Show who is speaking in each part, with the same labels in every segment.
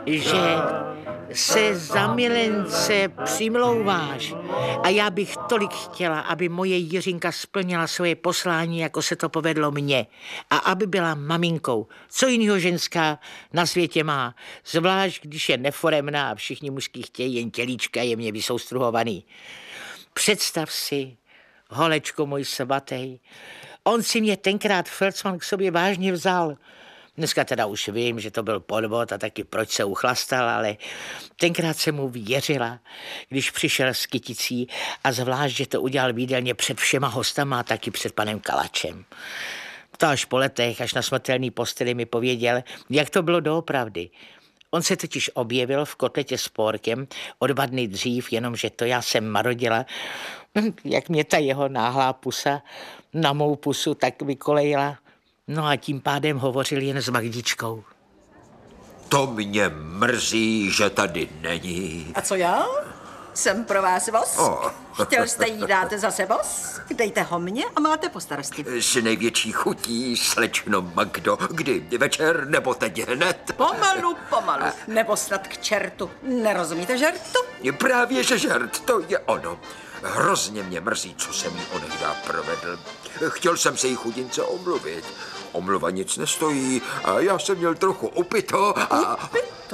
Speaker 1: že se za milence přimlouváš a já bych tolik chtěla, aby moje Jiřinka splnila svoje poslání, jako se to povedlo mně a aby byla maminkou. Co jinýho ženská na světě má, zvlášť když je neforemná a všichni mužský chtějí jen tělíčka jemně vysoustruhovaný. Představ si, holečko můj svatý, on si mě tenkrát Felsman k sobě vážně vzal. Dneska teda už vím, že to byl podvod a taky proč se uchlastal, ale tenkrát jsem mu věřila, když přišel s kyticí a zvlášť, že to udělal v jídelně před všema hostama a taky před panem Kalačem. To až po letech, až na smrtelný posteli mi pověděl, jak to bylo doopravdy. On se totiž objevil v kotletě s pórkem o 2 dny dřív, jenomže to já jsem marodila, jak mě ta jeho náhlá pusa na mou pusu tak vykolejila. No a tím pádem hovořil jen s Magdičkou.
Speaker 2: To mě mrzí, že tady není.
Speaker 3: A co já? Jsem pro vás vosk. Chtěl jste jí dát zase vosk? Dejte ho mně a máte po starosti.
Speaker 2: S největší chutí, slečno Magdo. Kdy? Večer nebo teď hned?
Speaker 3: Pomalu. Nebo snad k čertu. Nerozumíte žertu?
Speaker 2: Právě že žert, to je ono. Hrozně mě mrzí, co jsem jí onehdá provedl. Chtěl jsem se jí chudince omluvit. Omluva nic nestojí a já jsem měl trochu upito a...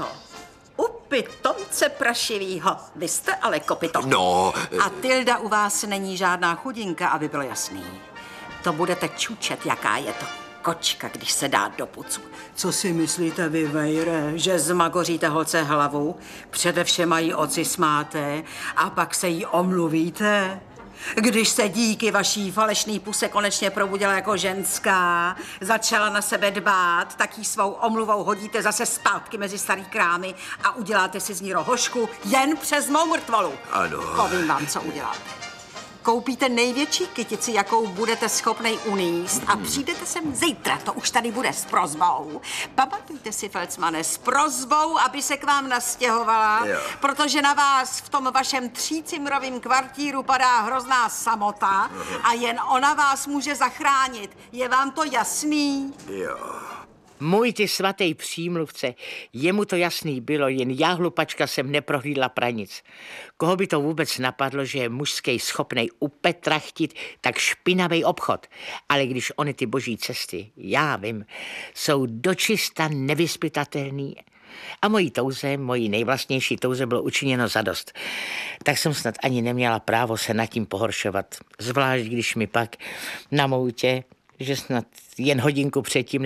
Speaker 3: Upitomce prašivýho. Vy jste ale kopito.
Speaker 2: No...
Speaker 3: A Tilda u vás není žádná chudinka, aby bylo jasný. To budete čučet, jaká je to kočka, když se dá do pucu. Co si myslíte vy, vejre, že zmagoříte holce hlavu, přede všema jí oci smáte a pak se jí omluvíte? Když se díky vaší falešný puse konečně probudila jako ženská, začala na sebe dbát, tak jí svou omluvou hodíte zase zpátky mezi starý krámy a uděláte si z ní rohošku jen přes mou mrtvolu.
Speaker 2: Ano.
Speaker 3: Povím vám, co uděláte. Koupíte největší kytici, jakou budete schopnej uníst a přijdete sem zítra, to už tady bude s prosbou. Pamatujte si, Felsmane, s prosbou, aby se k vám nastěhovala, protože na vás v tom vašem 3cimrovým kvartíru padá hrozná samota a jen ona vás může zachránit. Je vám to jasný?
Speaker 2: Jo.
Speaker 1: Můj ty svatý přímluvce, jemu to jasný bylo, jen já hlupačka jsem neprohlídla pranic. Koho by to vůbec napadlo, že je mužský schopnej upetrachtit tak špinavý obchod. Ale když ony ty boží cesty, já vím, jsou dočista nevyspytatelný. A mojí nejvlastnější touze bylo učiněno zadost. Tak jsem snad ani neměla právo se nad tím pohoršovat. Zvlášť, když mi pak na moutě, že snad jen hodinku předtím